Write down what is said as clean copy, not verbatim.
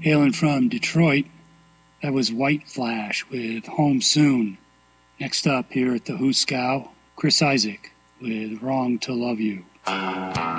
Hailing from Detroit, that was White Flash with Home Soon. Next up here at the Hooskow, Chris Isaak with Wrong to Love You.